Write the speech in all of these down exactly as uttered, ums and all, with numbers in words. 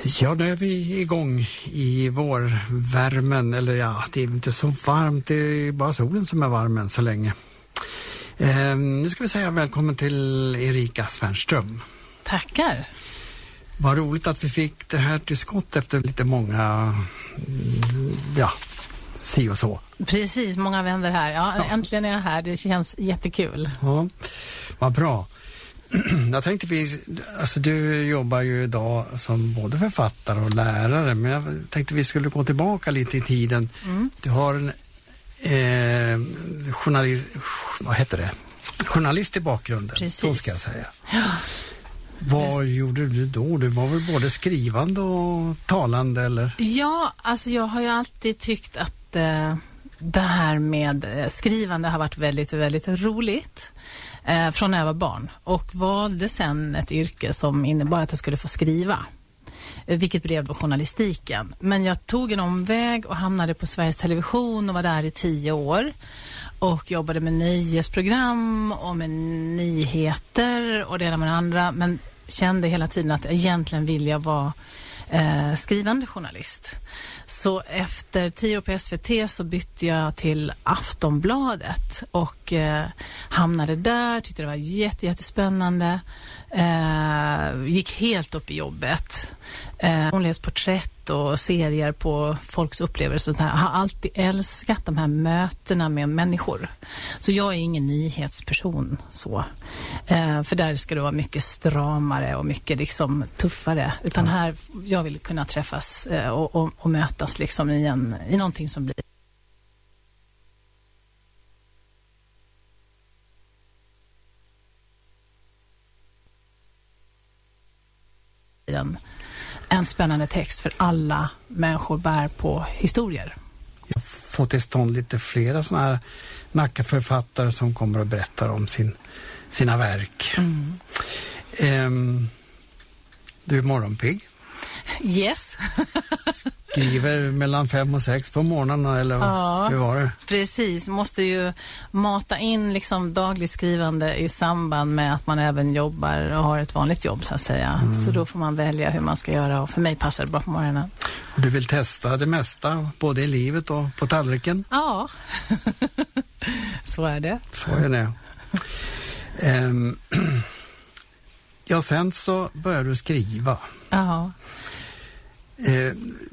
Ja, nu är vi igång i vårvärmen, eller ja, det är inte så varmt, det är bara solen som är varm än så länge. Eh, nu ska vi säga välkommen till Erika Svärnström. Tackar. Vad roligt att vi fick det här till skott efter lite många, ja, si och så. Precis, många vänner här. Ja, ja. Äntligen är jag här, det känns jättekul. Ja, vad bra. Jag tänkte vi, alltså du jobbar ju idag som både författare och lärare, men jag tänkte vi skulle gå tillbaka lite i tiden. Mm. Du har en eh, journalist, vad heter det? Journalist i bakgrunden. Precis. Så ska jag säga. Ja. Vad det... gjorde du då? Du var väl både skrivande och talande, eller? Ja, alltså jag har ju alltid tyckt att eh, det här med skrivande har varit väldigt, väldigt roligt. Eh, från när jag var barn, och valde sen ett yrke som innebar att jag skulle få skriva, eh, vilket blev då journalistiken. Men jag tog en omväg och hamnade på Sveriges Television och var där i tio år och jobbade med nöjesprogram och med nyheter och det ena med det andra, men kände hela tiden att jag egentligen ville vara eh, skrivande journalist. Så efter tio år på S V T så bytte jag till Aftonbladet och eh, hamnade där, tyckte det var jätte, jättespännande. Eh, gick helt upp i jobbet. Eh, hon läste porträtt och serier på folks upplevelser. Jag har alltid älskat de här mötena med människor. Så jag är ingen nyhetsperson så. Eh, för där ska det vara mycket stramare och mycket liksom tuffare. Utan här, jag vill kunna träffas eh, och, och, och mötas liksom i, en, i någonting som blir En, en spännande text, för alla människor bär på historier. Jag får till stånd lite flera såna här Nacka-författare som kommer och berättar om sin, sina verk. Mm. Um, du är morgonpigg. Yes. Skriver mellan fem och sex på morgonen, eller ja, hur var det? Precis, måste ju mata in liksom dagligt skrivande i samband med att man även jobbar och har ett vanligt jobb så att säga. Mm. Så då får man välja hur man ska göra, och för mig passar det bra på morgonen. Du vill testa det mesta, både i livet och på tallriken? Ja, så är det. Så är det. um, ja, sen så börjar du skriva. Ja. Eh,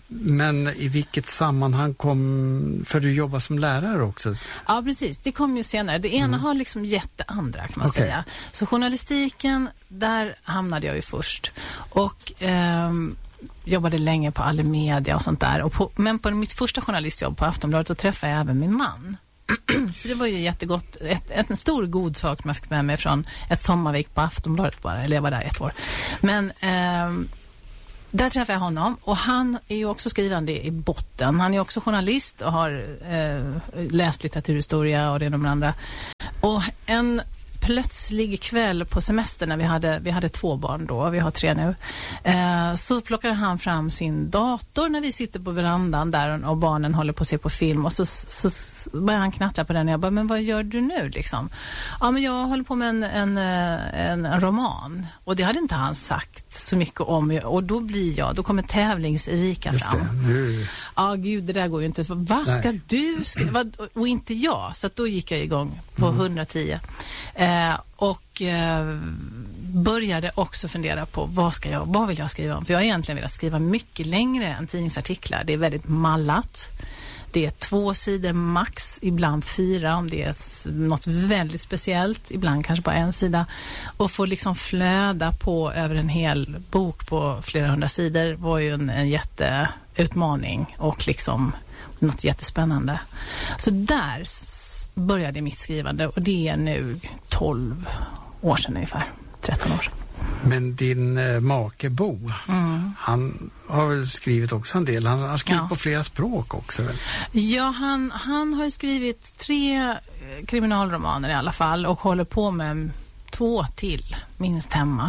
men i vilket sammanhang kom, för du jobbar som lärare också? Ja, precis. Det kom ju senare. Det ena mm. har liksom gett det andra, kan man okay. säga. Så journalistiken, där hamnade jag ju först. Och eh, jobbade länge på Allemedia och sånt där. Och på, men på mitt första journalistjobb på Aftonbladet så träffade jag även min man. Så det var ju jättegott. Ett, ett, en stor god sak som jag fick med mig från ett sommarvik på Aftonbladet bara. Eller jag var där ett år. Men eh, där träffade jag honom, och han är ju också skrivande i botten. Han är också journalist och har eh, läst litteraturhistoria och det och de andra. Och en plötslig kväll på semester när vi hade, vi hade två barn då, vi har tre nu, eh, så plockade han fram sin dator när vi sitter på verandan där och barnen håller på att se på film, och så, så, så började han knattra på den, och jag bara, men vad gör du nu liksom? Ja, men jag håller på med en, en, en, en roman, och det hade inte han sagt så mycket om, och då blir jag, då kommer tävlings-Erika fram. Nu. Ja, gud, det där går ju inte. Vad ska Nej. du skriva? Och inte jag. Så att då gick jag igång på mm. hundratio. Eh, och eh, började också fundera på vad ska jag, vad vill jag skriva om? För jag har egentligen velat skriva mycket längre än tidningsartiklar. Det är väldigt mallat. Det är två sidor max, ibland fyra om det är något väldigt speciellt, ibland kanske bara en sida. Och få liksom flöda på över en hel bok på flera hundra sidor var ju en, en jätteutmaning och liksom något jättespännande. Så där började mitt skrivande, och det är nu tolv år sedan ungefär, tretton år sedan. Men din eh, make Bo, mm. han har väl skrivit också en del. Han har skrivit ja. på flera språk också väl? Ja, han, han har skrivit tre kriminalromaner i alla fall, och håller på med två till, minst hemma.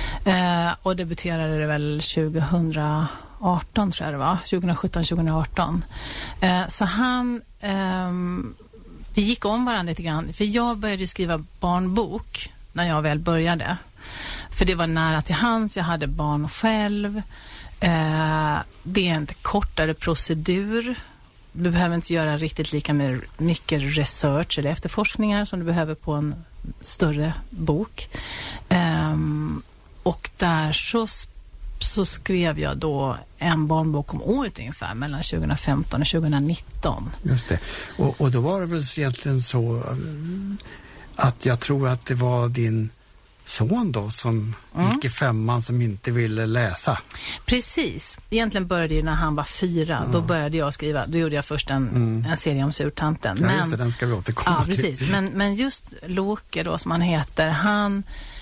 Eh, och debuterade det väl tjugohundraarton tror jag det var. tjugosjutton tjugoarton. Eh, så han... Ehm, vi gick om varandra lite grann. För jag började skriva barnbok när jag väl började. För det var nära till hans. Jag hade barn själv. Eh, det är en kortare procedur. Du behöver inte göra riktigt lika mycket research eller efterforskningar som du behöver på en större bok. Eh, och där så, så skrev jag då en barnbok om året ungefär mellan tjugohundrafemton och tjugohundranitton. Just det. Och, och då var det väl egentligen så att jag tror att det var din son då som mm. gick i femman som inte ville läsa. Precis. Egentligen började det när han var fyra. Ja. Då började jag skriva. Då gjorde jag först en, mm. en serie om surtanten. Ja, men, just det, den ska vi återkomma ja, precis. till. Men, men just Loke då som han heter, han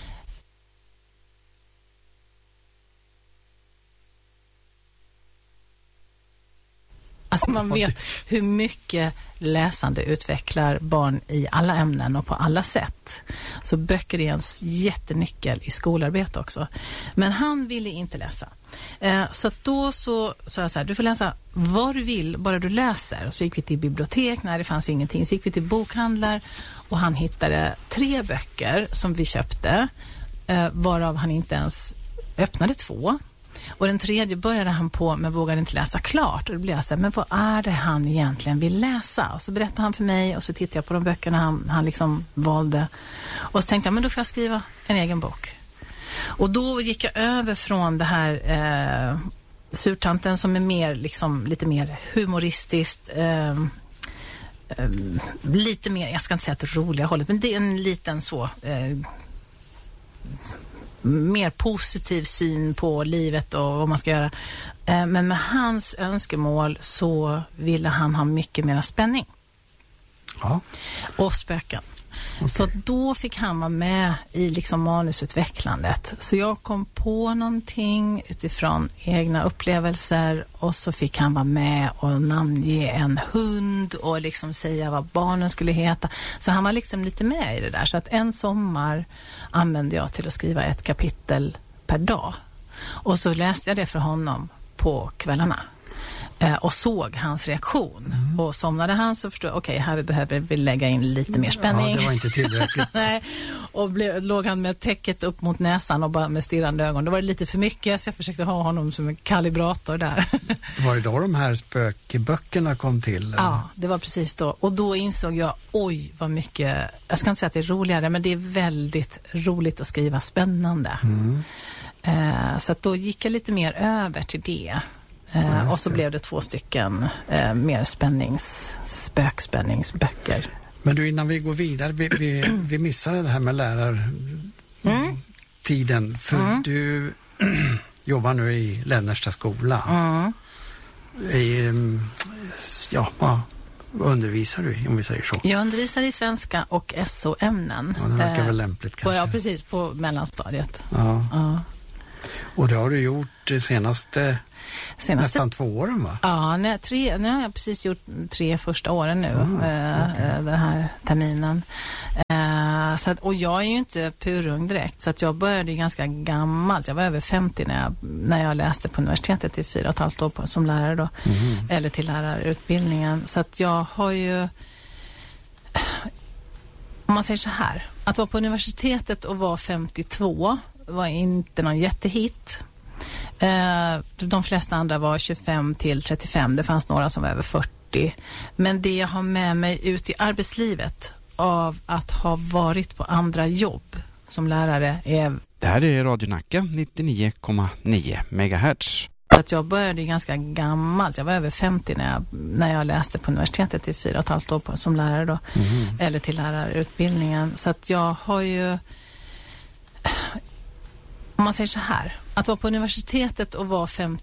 alltså man vet hur mycket läsande utvecklar barn i alla ämnen och på alla sätt. Så böcker är en jättenyckel i skolarbete också. Men han ville inte läsa. Eh, så att då så sa jag så här, du får läsa vad du vill, bara du läser. Och så gick vi till bibliotek, när det fanns ingenting. Så gick vi till bokhandlar och han hittade tre böcker som vi köpte. Eh, varav han inte ens öppnade två. Och den tredje började han på men vågade inte läsa klart. Och då blev jag så här, men vad är det han egentligen vill läsa? Och så berättade han för mig och så tittade jag på de böckerna han, han liksom valde. Och så tänkte jag, men då får jag skriva en egen bok. Och då gick jag över från det här eh, surtanten som är mer liksom lite mer humoristiskt, eh, eh, lite mer, jag ska inte säga att det är roliga hållet, men det är en liten så eh, mer positiv syn på livet och vad man ska göra. Eh, men med hans önskemål så ville han ha mycket mer spänning. Ja. Och spöken. Okay. Så då fick han vara med i liksom manusutvecklandet. Så jag kom på någonting utifrån egna upplevelser och så fick han vara med och namnge en hund och liksom säga vad barnen skulle heta. Så han var liksom lite med i det där. Så att en sommar använde jag till att skriva ett kapitel per dag. Och så läste jag det för honom på kvällarna. Och såg hans reaktion. Mm. Och somnade han så förstod jag, okej, okay, här behöver vi lägga in lite mer spänning. Ja, det var inte tillräckligt. Nej. Och blev, låg han med täcket upp mot näsan och bara med stirrande ögon. Då var det lite för mycket så jag försökte ha honom som en kalibrator där. Var det då de här spökböckerna kom till? Eller? Ja, det var precis då. Och då insåg jag, oj vad mycket, jag ska inte säga att det är roligare, men det är väldigt roligt att skriva spännande. Mm. Uh, så att då gick jag lite mer över till det. Uh, och så blev det två stycken uh, mer spännings, spökspänningsböcker. Men du, innan vi går vidare, vi, vi, vi missade det här med lärartiden. Mm. För mm. du jobbar nu i Lännersta skola. Mm. I, ja, vad undervisar du, om vi säger så? Jag undervisar i svenska och S O-ämnen. Ja, det verkar uh, väl lämpligt kanske. Ja, precis, på mellanstadiet. Ja. Ja. Och det har du gjort det senaste... Senaste, nästan två åren, va? Ja, nej, tre, nu har jag precis gjort tre första åren nu, mm, äh, okay. den här terminen. Äh, så att, och jag är ju inte purung direkt, så att jag började ganska gammalt. Jag var över femtio när jag, när jag läste på universitetet i fyra och ett halvt år på, som lärare då. Mm. Eller till lärarutbildningen. Så att jag har ju... Om man säger så här, att vara på universitetet och vara femtiotvå var inte någon jättehit. De flesta andra var tjugofem till trettiofem. Det fanns några som var över fyrtio. Men det jag har med mig ut i arbetslivet av att ha varit på andra jobb som lärare är... Det här är Radio Nacka nittionio komma nio megahertz. Att jag började ganska gammalt. Jag var över femtio när jag, när jag läste på universitetet i fyra och ett halvt år på, som lärare då. Mm. Eller till lärarutbildningen. Så att jag har ju... Om man säger så här, att vara på universitetet och vara femtio